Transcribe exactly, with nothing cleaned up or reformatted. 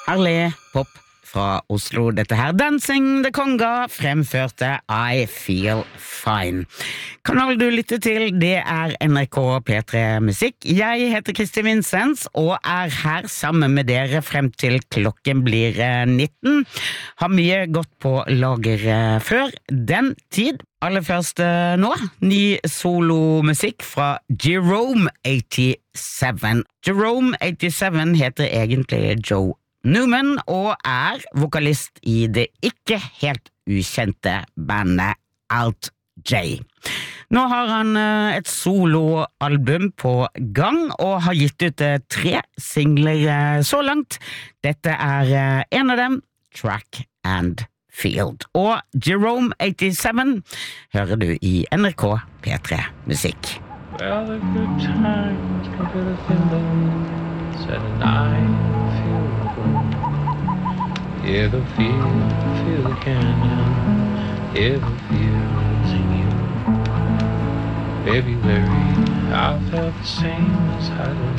Herlig pop fra Oslo. Dette her Dancing the Conga fremførte I Feel Fine. Kanalen du lytter til, det er N R K P tre Musikk. Jeg heter Kristi Vincents og er her sammen med dere frem til klokken blir nitten. Har mye godt på lager før den tid. Aller først nå, ny solomusikk fra Jerome eighty-seven. Jerome eighty-seven heter egentlig Joe Newman og er vokalist i det ikke helt ukjente bandet Alt J. Nå har han et soloalbum på gang og har gitt ut tre singler så langt. Dette er en av dem, Track and Field. Og Jerome eighty-seven hører du i N R K P tre Musikk. Well, the good times come to the feeling, said and I feel the good. Yeah, the feel, feel the canyon, yeah, the feel's in you. February, I felt the same as I